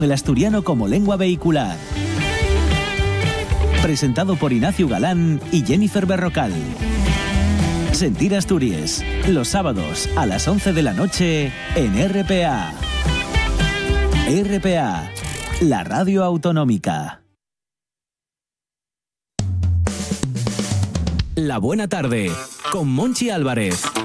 El asturiano como lengua vehicular. Presentado por Ignacio Galán y Jennifer Berrocal. Sentir Asturias, los sábados a las 11 de la noche en RPA. RPA, la radio autonómica. La buena tarde, con Monchi Álvarez.